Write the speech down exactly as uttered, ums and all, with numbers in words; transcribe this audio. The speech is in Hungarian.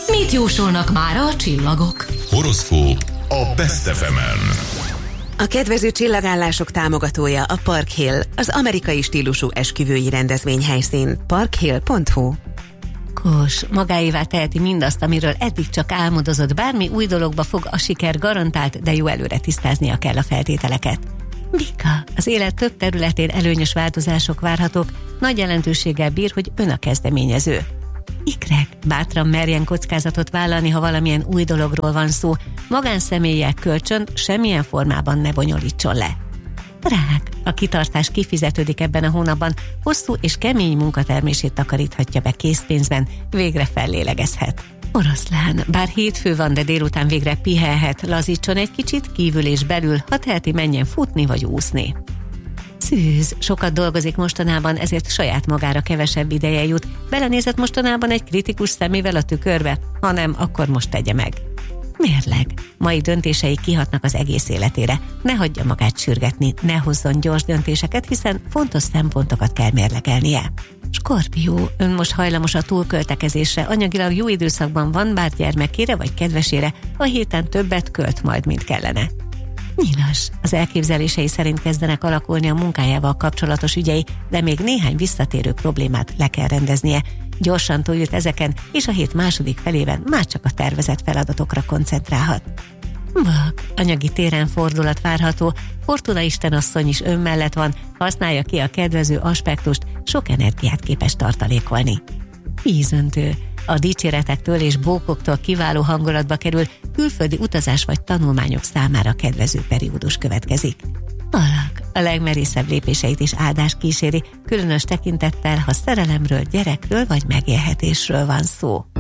Mit jósolnak mára a csillagok? Horoszkóp a Best ef emen. A kedvező csillagállások támogatója a Park Hill, az amerikai stílusú esküvői rendezvényhelyszín. park hill pont hu. Kós, magáévá teheti mindazt, amiről eddig csak álmodozott, bármi új dologba fog, a siker garantált, de jó előre tisztáznia kell a feltételeket. Bika, az élet több területén előnyös változások várhatók, nagy jelentőséggel bír, hogy ön a kezdeményező. Ikrek, bátran merjen kockázatot vállalni, ha valamilyen új dologról van szó, magánszemélyek kölcsönt semmilyen formában ne bonyolítson le. Rák, a kitartás kifizetődik ebben a hónapban, hosszú és kemény munkatermését takaríthatja be készpénzben, végre fellélegezhet. Oroszlán, bár hétfő van, de délután végre pihenhet, lazítson egy kicsit, kívül és belül, ha teheti, menjen futni vagy úszni. Szűz, sokat dolgozik mostanában, ezért saját magára kevesebb ideje jut. Belenézett mostanában egy kritikus szemével a tükörbe? Ha nem, akkor most tegye meg. Mérleg, mai döntései kihatnak az egész életére. Ne hagyja magát sürgetni, ne hozzon gyors döntéseket, hiszen fontos szempontokat kell mérlegelnie. Skorpió, ön most hajlamos a túlköltekezésre, anyagilag jó időszakban van, bár gyermekére vagy kedvesére, a héten többet költ majd, mint kellene. Nyilas, az elképzelései szerint kezdenek alakulni a munkájával kapcsolatos ügyei, de még néhány visszatérő problémát le kell rendeznie. Gyorsan túljut ezeken, és a hét második felében már csak a tervezett feladatokra koncentrálhat. Vak, anyagi téren fordulat várható, Fortuna istenasszony is ön mellett van, használja ki a kedvező aspektust, sok energiát képes tartalékolni. Vízöntő, a dicséretektől és bókoktól kiváló hangulatba kerül, külföldi utazás vagy tanulmányok számára kedvező periódus következik. Alak, a legmerészebb lépéseit is áldás kíséri, különös tekintettel, ha szerelemről, gyerekről vagy megélhetésről van szó.